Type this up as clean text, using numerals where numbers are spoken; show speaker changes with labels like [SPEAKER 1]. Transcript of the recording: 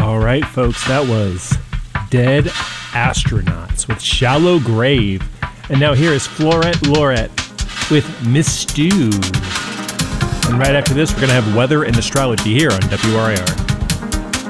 [SPEAKER 1] All right, folks, that was Dead Astronauts with Shallow Grave. And now here is Florette Lorette with Miss Stew. And right after this, we're going to have weather and astrology here on WRIR.